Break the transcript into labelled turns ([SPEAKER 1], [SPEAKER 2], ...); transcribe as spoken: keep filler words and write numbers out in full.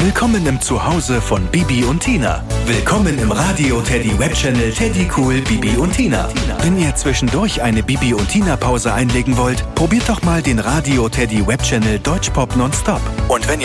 [SPEAKER 1] Willkommen im Zuhause von Bibi und Tina. Willkommen im Radio Teddy Webchannel Teddy Cool Bibi und Tina. Wenn ihr zwischendurch eine Bibi und Tina Pause einlegen wollt, probiert doch mal den Radio Teddy Webchannel Deutschpop Nonstop. Und wenn ihr